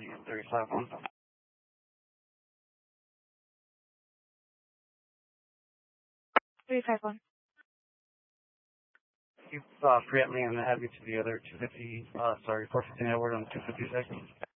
351. Keep preempting and have you to the other 250, 415 Edward on 256.